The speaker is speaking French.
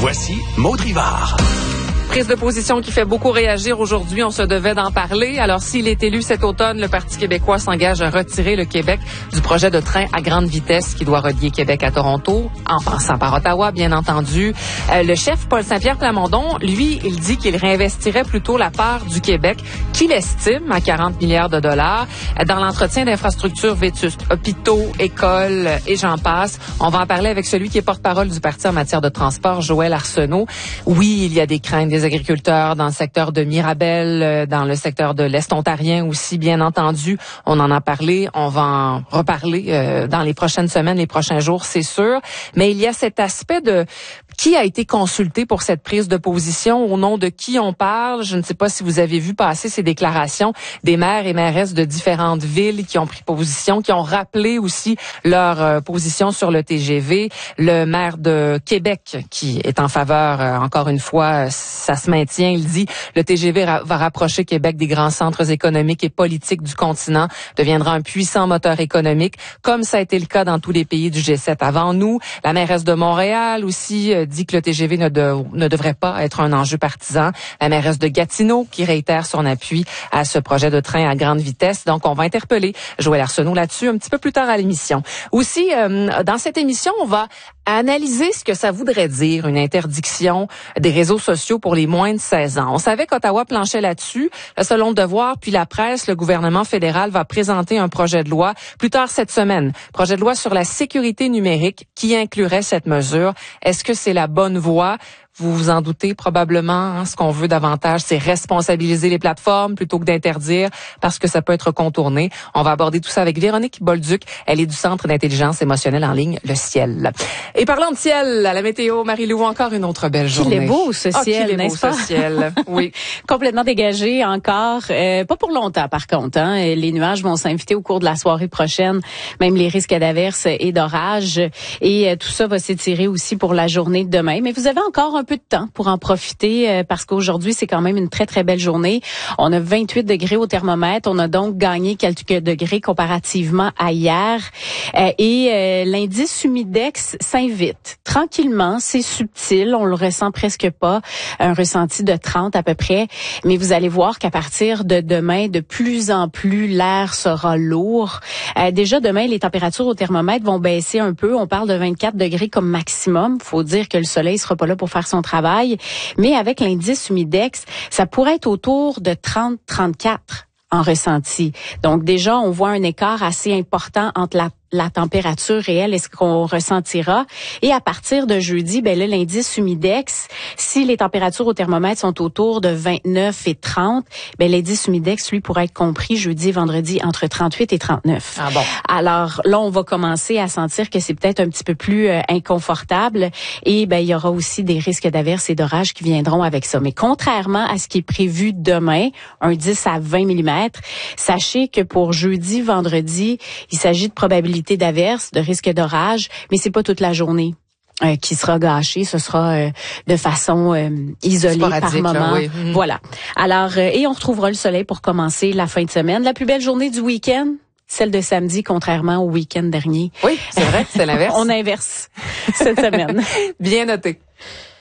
Voici Maud Rivard. Prise de position qui fait beaucoup réagir aujourd'hui. On se devait d'en parler. Alors, s'il est élu cet automne, le Parti québécois s'engage à retirer le Québec du projet de train à grande vitesse qui doit relier Québec à Toronto, en passant par Ottawa, bien entendu. Le chef Paul Saint-Pierre Plamondon, lui, il dit qu'il réinvestirait plutôt la part du Québec qu'il estime à 40 milliards de dollars dans l'entretien d'infrastructures vétustes, hôpitaux, écoles et j'en passe. On va en parler avec celui qui est porte-parole du parti en matière de transport, Joël Arsenault. Oui, il y a des craintes des agriculteurs dans le secteur de Mirabel, dans le secteur de l'Est ontarien aussi, bien entendu. On en a parlé, on va en reparler dans les prochaines semaines, les prochains jours, c'est sûr. Mais il y a cet aspect de qui a été consulté pour cette prise de position, au nom de qui on parle. Je ne sais pas si vous avez vu passer ces déclarations des maires et mairesses de différentes villes qui ont pris position, qui ont rappelé aussi leur position sur le TGV. Le maire de Québec qui est en faveur, encore une fois, ça se maintient. Il dit le TGV va rapprocher Québec des grands centres économiques et politiques du continent, deviendra un puissant moteur économique, comme ça a été le cas dans tous les pays du G7 avant nous. La mairesse de Montréal aussi dit que le TGV ne devrait pas être un enjeu partisan. La mairesse de Gatineau qui réitère son appui à ce projet de train à grande vitesse. Donc, on va interpeller Joël Arsenault là-dessus un petit peu plus tard à l'émission. Aussi, dans cette émission, on va analyser ce que ça voudrait dire, une interdiction des réseaux sociaux pour les moins de 16 ans. On savait qu'Ottawa planchait là-dessus. Selon Le Devoir puis la presse, le gouvernement fédéral va présenter un projet de loi plus tard cette semaine. Projet de loi sur la sécurité numérique qui inclurait cette mesure. Est-ce que c'est la bonne voie? Vous vous en doutez probablement. Ce qu'on veut davantage, c'est responsabiliser les plateformes plutôt que d'interdire parce que ça peut être contourné. On va aborder tout ça avec Véronique Bolduc. Elle est du Centre d'intelligence émotionnelle en ligne, Le Ciel. Et parlant de ciel, à la météo, Marie-Lou, encore une autre belle journée. Qu'il est beau ce ciel, n'est-ce pas? Ce ciel, oui. Complètement dégagé encore. Pas pour longtemps, par contre. Les nuages vont s'inviter au cours de la soirée prochaine. Même les risques d'averses et d'orages. Et tout ça va s'étirer aussi pour la journée de demain. Mais vous avez encore un peu de temps pour en profiter parce qu'aujourd'hui, c'est quand même une très, très belle journée. On a 28 degrés au thermomètre. On a donc gagné quelques degrés comparativement à hier. Et l'indice humidex s'invite tranquillement. C'est subtil. On le ressent presque pas. Un ressenti de 30 à peu près. Mais vous allez voir qu'à partir de demain, de plus en plus, l'air sera lourd. Déjà, demain, les températures au thermomètre vont baisser un peu. On parle de 24 degrés comme maximum. Faut dire que le soleil sera pas là pour faire son travail. Mais avec l'indice humidex, ça pourrait être autour de 30-34 en ressenti. Donc déjà, on voit un écart assez important entre la température réelle et ce qu'on ressentira. Et à partir de jeudi, là, l'indice humidex, si les températures au thermomètre sont autour de 29 et 30, l'indice humidex, lui, pourrait être compris jeudi et vendredi entre 38 et 39. Ah bon. Alors là, on va commencer à sentir que c'est peut-être un petit peu plus inconfortable. Et il y aura aussi des risques d'averses et d'orages qui viendront avec ça. Mais contrairement à ce qui est prévu demain, un 10 à 20 mm, sachez que pour jeudi, vendredi, il s'agit de probabilité d'averses, de risque d'orage, mais c'est pas toute la journée qui sera gâchée. Ce sera de façon isolée par moment. Là, oui. Voilà. Alors, et on retrouvera le soleil pour commencer la fin de semaine. La plus belle journée du week-end, celle de samedi, contrairement au week-end dernier. Oui, c'est vrai, c'est l'inverse. On inverse cette semaine. Bien noté.